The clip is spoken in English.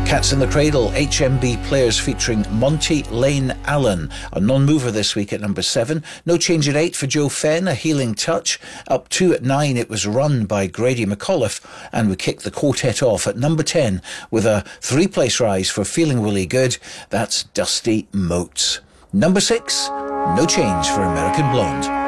Cats in the Cradle, HMB Players featuring Monty Lane Allen. A non-mover this week at number 7. No change at 8 for Joe Fenn, A Healing Touch. Up 2 at 9, it was Run by Grady McAuliffe. And we kicked the quartet off at number 10 with a 3-place rise for Feeling Really Good. That's Dusty Motes. Number 6, no change for American Blonde.